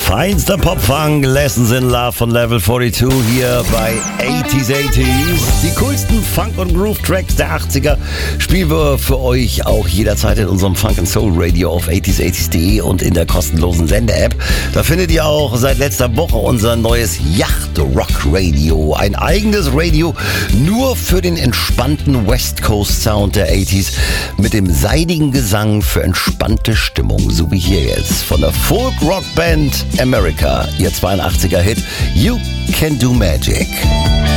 Feinster Pop-Funk, Lessons in Love von Level 42 hier bei 80s. Die coolsten Funk- und Groove-Tracks der 80er spielen wir für euch auch jederzeit in unserem Funk & Soul Radio auf 80s80s.de und in der kostenlosen Sende-App. Da findet ihr auch seit letzter Woche unser neues Yacht Rock Radio. Ein eigenes Radio nur für den entspannten West Coast Sound der 80s mit dem seidigen Gesang für entspannte Stimmung, so wie hier jetzt von der Folk-Rock-Band America, ihr 82er-Hit You Can Do Magic.